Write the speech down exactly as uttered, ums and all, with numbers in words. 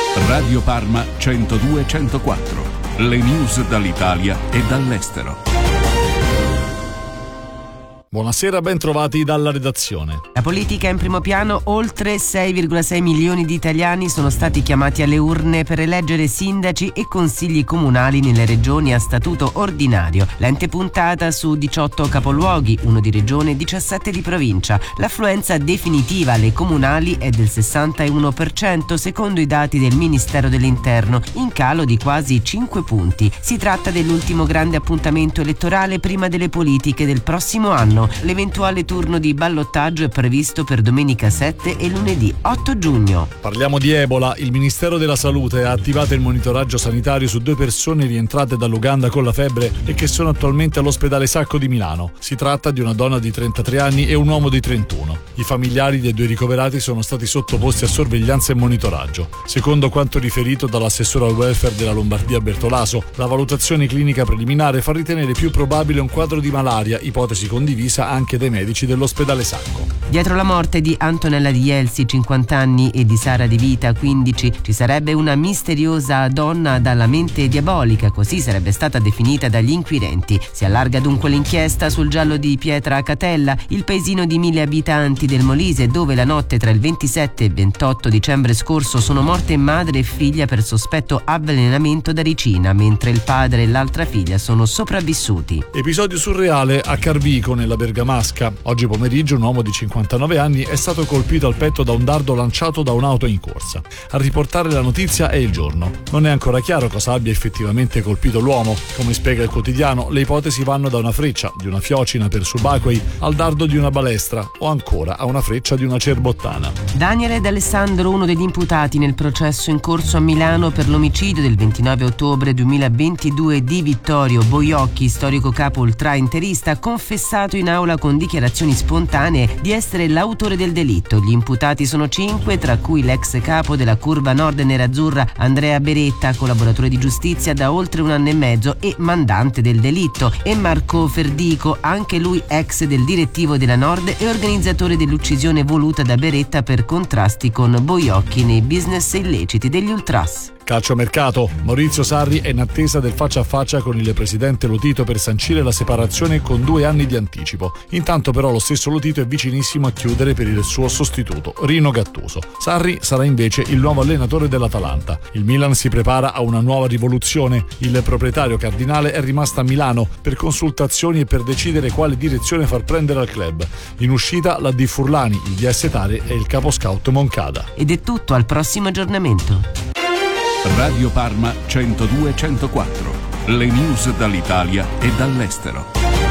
Radio Parma centodue centoquattro. Le news dall'Italia e dall'estero. Buonasera, ben trovati dalla redazione. La politica in primo piano. Oltre sei virgola sei milioni di italiani sono stati chiamati alle urne per eleggere sindaci e consigli comunali nelle regioni a statuto ordinario. L'ente puntata su diciotto capoluoghi, uno di regione e diciassette di provincia. L'affluenza definitiva alle comunali è del sessantuno per cento secondo i dati del Ministero dell'Interno, in calo di quasi cinque punti. Si tratta dell'ultimo grande appuntamento elettorale prima delle politiche del prossimo anno. L'eventuale turno di ballottaggio è previsto per domenica sette e lunedì otto giugno. Parliamo di Ebola. Il Ministero della Salute ha attivato il monitoraggio sanitario su due persone rientrate dall'Uganda con la febbre e che sono attualmente all'ospedale Sacco di Milano. Si tratta di una donna di trentatré anni e un uomo di trentuno. I familiari dei due ricoverati sono stati sottoposti a sorveglianza e monitoraggio. Secondo quanto riferito dall'assessore al welfare della Lombardia Bertolaso, la valutazione clinica preliminare fa ritenere più probabile un quadro di malaria, ipotesi condivisa anche dai medici dell'ospedale Sacco. Dietro la morte di Antonella Di Elsi, cinquanta anni, e di Sara Di Vita, quindici, ci sarebbe una misteriosa donna dalla mente diabolica, così sarebbe stata definita dagli inquirenti. Si allarga dunque l'inchiesta sul giallo di Pietra Catella, il paesino di mille abitanti del Molise, dove la notte tra il ventisette e ventotto dicembre scorso sono morte madre e figlia per sospetto avvelenamento da ricina, mentre il padre e l'altra figlia sono sopravvissuti. Episodio surreale a Carvico, nella Bergamasca. Oggi pomeriggio un uomo di cinquantanove anni è stato colpito al petto da un dardo lanciato da un'auto in corsa. A riportare la notizia è Il Giorno. Non è ancora chiaro cosa abbia effettivamente colpito l'uomo. Come spiega il quotidiano, le ipotesi vanno da una freccia di una fiocina per subacquei al dardo di una balestra o ancora a una freccia di una cerbottana. Daniele D'Alessandro, uno degli imputati nel processo in corso a Milano per l'omicidio del ventinove ottobre duemilaventidue di Vittorio Boiocchi, storico capo ultra-interista, confessato in aula con dichiarazioni spontanee di essere l'autore del delitto. Gli imputati sono cinque, tra cui l'ex capo della Curva Nord Nerazzurra Andrea Beretta, collaboratore di giustizia da oltre un anno e mezzo e mandante del delitto, e Marco Ferdico, anche lui ex del direttivo della Nord e organizzatore dell'uccisione voluta da Beretta per contrasti con Boiocchi nei business illeciti degli ultras. Calciomercato. Maurizio Sarri è in attesa del faccia a faccia con il presidente Lotito per sancire la separazione con due anni di anticipo. Intanto però lo stesso Lotito è vicinissimo a chiudere per il suo sostituto, Rino Gattuso. Sarri sarà invece il nuovo allenatore dell'Atalanta. Il Milan si prepara a una nuova rivoluzione. Il proprietario cardinale è rimasto a Milano per consultazioni e per decidere quale direzione far prendere al club. In uscita la Di Furlani, il D S Tare e il capo scout Moncada. Ed è tutto, al prossimo aggiornamento. Radio Parma centodue centoquattro. Le news dall'Italia e dall'estero.